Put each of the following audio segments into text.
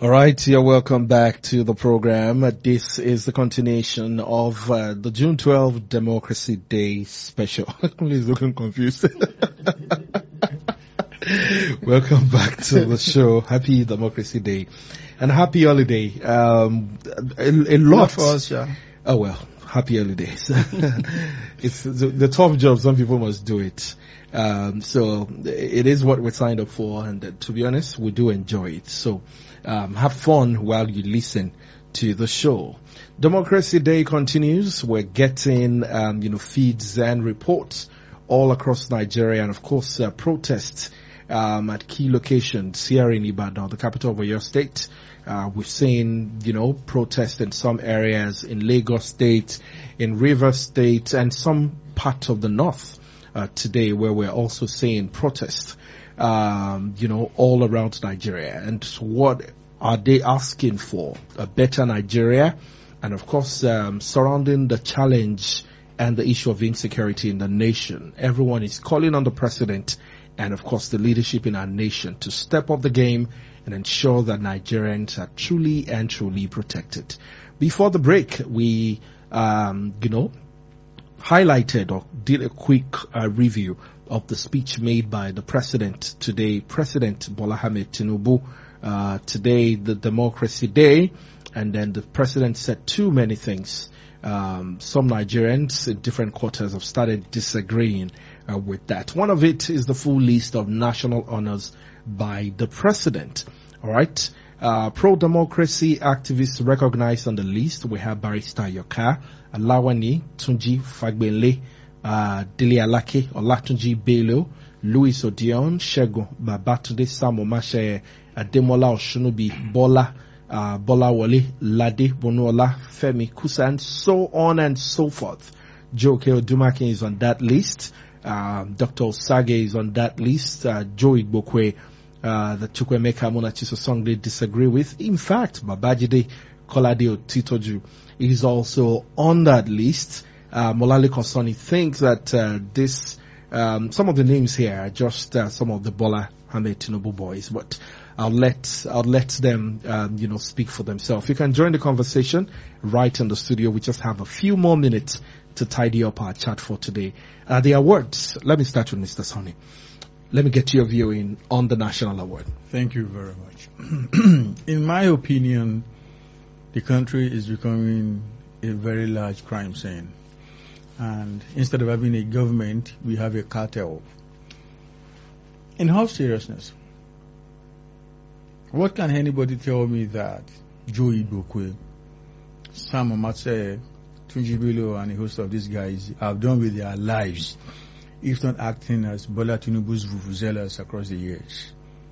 All right, you're welcome back to the program. This is the continuation of the June 12th Democracy Day special. Please looking confused. Welcome back to the show. Happy Democracy Day and happy holiday. A lot. Not for us, yeah. Oh well, happy holidays. It's the tough job. Some people must do it. So it is what we signed up for, and to be honest, we do enjoy it. So have fun while you listen to the show. Democracy Day continues. We're getting feeds and reports all across Nigeria, and of course protests at key locations here in Ibadan, the capital of Oyo State. We've seen, protests in some areas in Lagos State, in Rivers State, and some part of the north today, where we're also seeing protests, all around Nigeria. And what are they asking for? A better Nigeria, and of course, surrounding the challenge and the issue of insecurity in the nation. Everyone is calling on the president and of course the leadership in our nation to step up the game and ensure that Nigerians are truly and truly protected. Before the break, we, highlighted or did a quick review of the speech made by the president today, President Bola Ahmed Tinubu. Today, the Democracy Day, and then the president said too many things. Some Nigerians in different quarters have started disagreeing with that. One of it is the full list of national honors by the president. All right. Pro-democracy activists recognized on the list. We have Barrister Yoka, Alawani, Tunji Fagbele, Dele Alake, Olatunji Bello, Louis Odion, Shegun Babatunde, Samo Mashe, Ademola Oshunubi, Bola Wole, Lade Bonuola, Femi Kusan, so on and so forth. Joke Odumake is on that list. Dr. Osage is on that list. Joe Igbokwe, the Chukwemeka Munachiso song they disagree with. In fact, Babajide Kolade Otitoju is also on that list. Molale Konsoni thinks that some of the names here are just some of the Bola Ahmed Tinubu boys, but I'll let them speak for themselves. You can join the conversation right in the studio. We just have a few more minutes to tidy up our chat for today. The awards. Let me start with Mr. Sonny. Let me get your viewing on the national award. Thank you very much. In my opinion, the country is becoming a very large crime scene. And instead of having a government, we have a cartel. In all seriousness, what can anybody tell me that Joe Igbokwe, Sam Omatse, Tunji Bello, and a host of these guys have done with their lives, if not acting as Bola Tinubu's vuvuzelas across the years?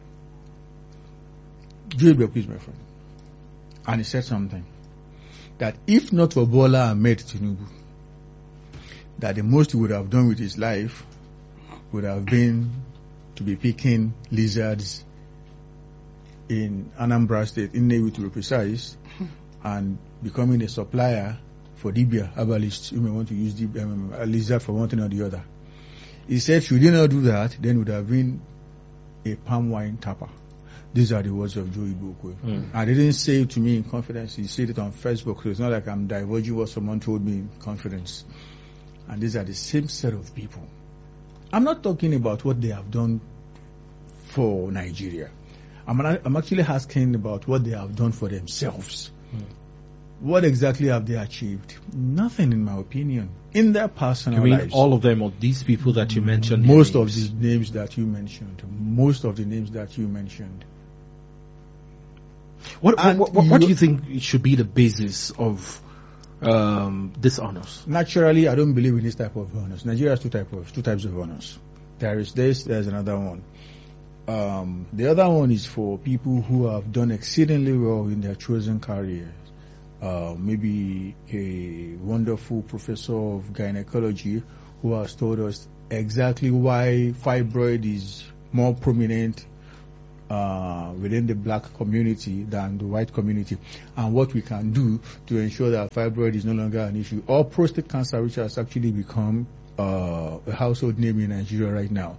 Joe Igbokwe is my friend. And he said something, that if not for Bola Ahmed Tinubu, that the most he would have done with his life would have been to be picking lizards in Anambra State, in Nnewi to be precise, and becoming a supplier for Dibia herbalists who may want to use a lizard for one thing or the other. He said, if you did not do that, then it would have been a palm wine tapper. These are the words of Joe Igbokwe. I didn't say it to me in confidence. He said it on Facebook, so it's not like I'm divulging what someone told me in confidence. And these are the same set of people. I'm not talking about what they have done for Nigeria. I'm actually asking about what they have done for themselves. What exactly have they achieved? Nothing, in my opinion. In their personal lives. You mean all of them, or these people that you mentioned? Most of the names that you mentioned. Most of the names that you mentioned. What do you think should be the basis of this honors? Naturally, I don't believe in this type of honors. Nigeria has two types of honors. There is this, there's another one. The other one is for people who have done exceedingly well in their chosen careers. Maybe a wonderful professor of gynecology who has told us exactly why fibroid is more prominent within the black community than the white community, and what we can do to ensure that fibroid is no longer an issue, or prostate cancer, which has actually become a household name in Nigeria right now.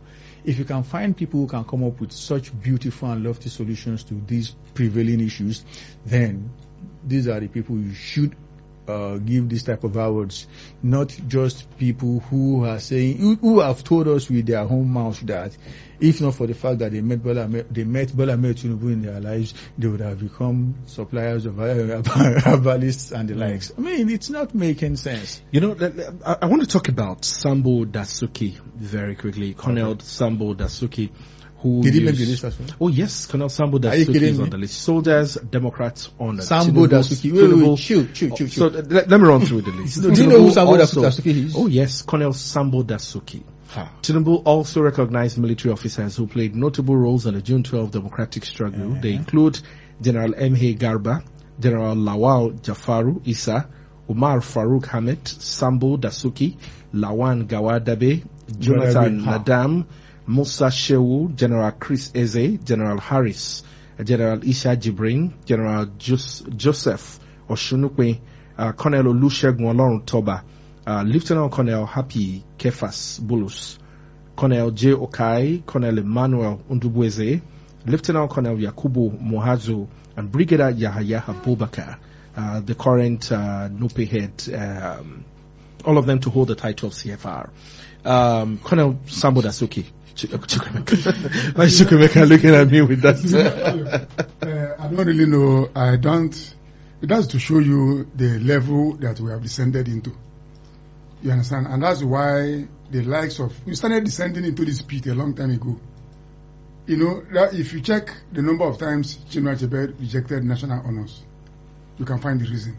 if you can find people who can come up with such beautiful and lofty solutions to these prevailing issues, then these are the people you should give this type of awards, not just people who are saying, who have told us with their own mouth that if not for the fact that they met Bola Ahmed Tinubu in their lives, they would have become suppliers of herbalists and the likes. I mean, it's not making sense. You know, I want to talk about Sambo Dasuki very quickly. Colonel Sambo Dasuki. Did he make the list as well? Oh yes, Colonel Sambo Dasuki is on the list. Soldiers, Democrats on the Sambo Dasuki. Wait, chill. So let me run through the list. Do you know who Sambo Dasuki is? Oh yes, Colonel Sambo Dasuki. Tinubu also recognized military officers who played notable roles in the June 12 democratic struggle. They include General M.H. Garba, General Lawal Jafaru Issa, Umar Farouk Hamed, Sambo Dasuki, Lawan Gawadabe, Jonathan Nadam, Musa Shehu, General Chris Eze, General Harris, General Isha Jibrin, General Joseph Oshunukwe, Colonel Olusegun Olorun Toba, Lieutenant Colonel Happy Kefas Bulus, Colonel J. Okai, Colonel Emmanuel Undubweze, Lieutenant Colonel Yakubu Mohazu, and Brigadier Yahya Abubakar, the current NUPE head, all of them to hold the title of CFR. Colonel Sambo Dasuki. Why is Chukwemeka looking at me with that? I don't really know. It has to show you the level that we have descended into. You understand? And that's why the likes of... We started descending into this pit a long time ago. You know, that if you check the number of times Chinua Achebe rejected national honors, you can find the reason.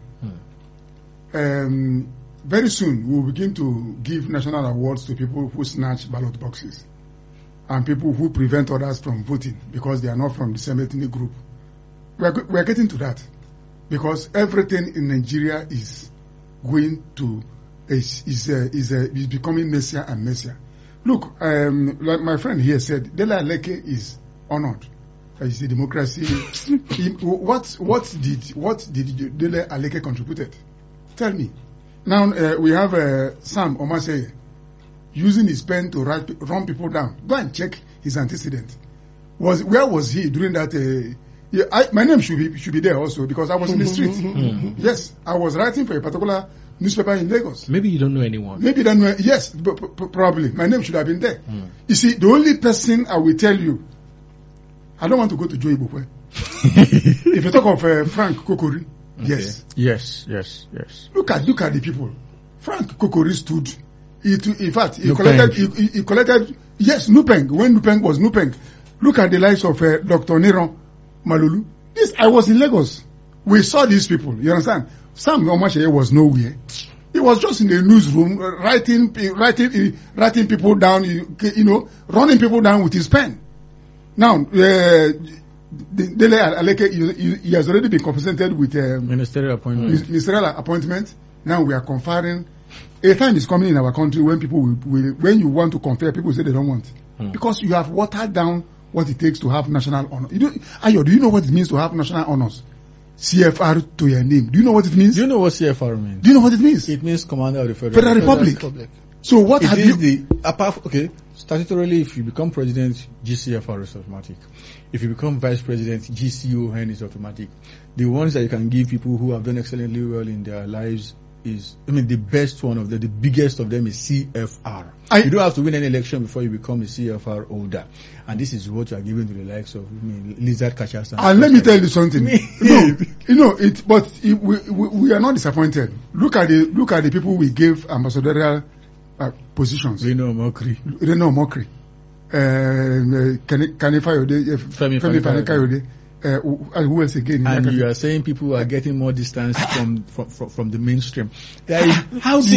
Very soon, we will begin to give national awards to people who snatch ballot boxes and people who prevent others from voting because they are not from the same ethnic group. We are getting to that because everything in Nigeria is going to is becoming messier and messier. Look, like my friend here said, Dele Aleke is honored. It's a democracy. What did Dele Aleke contributed? Tell me. Now we have Sam Omaseye using his pen to run people down. Go and check his antecedent. Where was he during that? My name should be there also because I was in the street. Yes, I was writing for a particular newspaper in Lagos. Maybe you don't know anyone. Maybe you don't know. Yes, probably. My name should have been there. You see, the only person I will tell you, I don't want to go to Joe Ibokwe. If you talk of Frank Kokori, okay. Yes. Look at the people. Frank Kokori stood. In fact, he collected. Yes, Nupeng. When Nupeng was Nupeng, look at the lives of Dr. Niron Malulu. I was in Lagos. We saw these people. You understand? Sam Omaseye was nowhere. He was just in the newsroom writing people down. You know, running people down with his pen. Now, Dele Aleke, he has already been compensated with ministerial appointment. Now we are conferring. A time is coming in our country when people when you want to confer, people say they don't want because you have watered down what it takes to have national honor. Do you know what it means to have national honors? CFR to your name. Do you know what it means? Do you know what CFR means? Do you know what it means? It means Commander of the Federal Republic. So what have you? Statutorily, if you become president, GCFR is automatic. If you become vice president, GCON is automatic. The ones that you can give people who have done excellently well in their lives is, the best one of them, the biggest of them is CFR. You don't have to win any election before you become a CFR holder. And this is what you are giving to the likes of lizard catchers. And let me tell you something. But we are not disappointed. Look at the people we gave ambassadorial positions. Reno Mokri. Femi Fani-Kayode. Who else again? And you are saying people are getting more distance from the mainstream. Let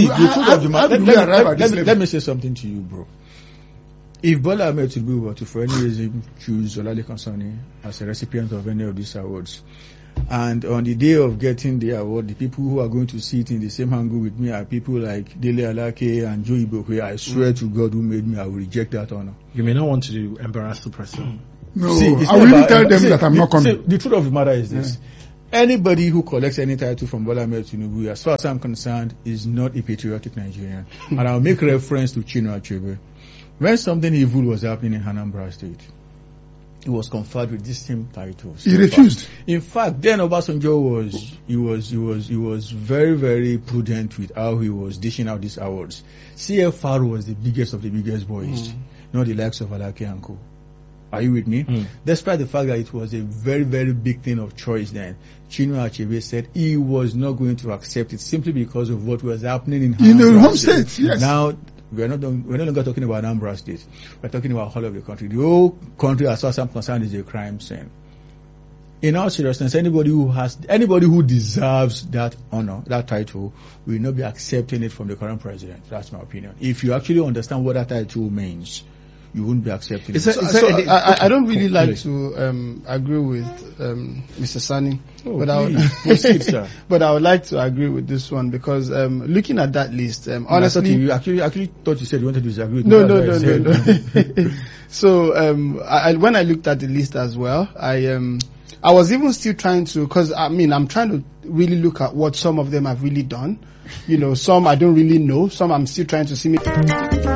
me say something to you, bro. If Bola Ahmed Tinubu were to, for any reason, choose Olalekan Sani as a recipient of any of these awards, and on the day of getting the award, the people who are going to sit in the same angle with me are people like Dele Alake and Joe Ibokwe, I swear to God who made me, I will reject that honor. You may not want to embarrass the person. No, I will tell them that I'm not coming. The truth of the matter is this. Anybody who collects any title from Bola Ahmed Tinubu, as far as I'm concerned, is not a patriotic Nigerian. And I'll make reference to Chinua Achebe. When something evil was happening in Anambra State, he was conferred with this same title. He refused. In fact, then Obasanjo was very, very prudent with how he was dishing out these awards. CFR was the biggest of the biggest boys, not the likes of Alake and Co. Are you with me? Despite the fact that it was a very, very big thing of choice then, Chinua Achebe said he was not going to accept it simply because of what was happening in the home state. Yes. Now, we're no longer talking about Anambra State. We're talking about all of the country. The whole country, as far as I'm concerned, is a crime scene. In all seriousness, anybody who deserves that honor, that title, will not be accepting it from the current president. That's my opinion. If you actually understand what that title means, you wouldn't be accepting it. I don't really like to agree with Mr. Sani, but I would like to agree with this one because looking at that list, honestly, you actually thought you said you wanted to disagree with me. No. So when I looked at the list as well, I was even still trying to, because I'm trying to really look at what some of them have really done. Some I don't really know. Some I'm still trying to see.